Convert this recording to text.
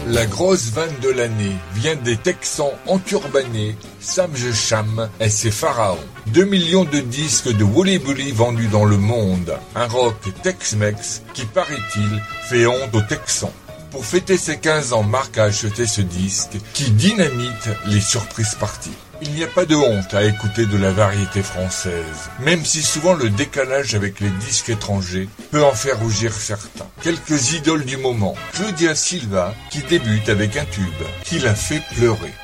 La grosse vanne de l'année vient des Texans enturbanés, Sam Sham et ses pharaons. 2 millions de disques de Wooly Bully vendus dans le monde. Un rock Tex-Mex qui, paraît-il, fait honte aux Texans. Pour fêter ses 15 ans, Marc a acheté ce disque qui dynamite les surprises parties. Il n'y a pas de honte à écouter de la variété française, même si souvent le décalage avec les disques étrangers peut en faire rougir certains. Quelques idoles du moment. Claudia Silva qui débute avec un tube qui l'a fait pleurer.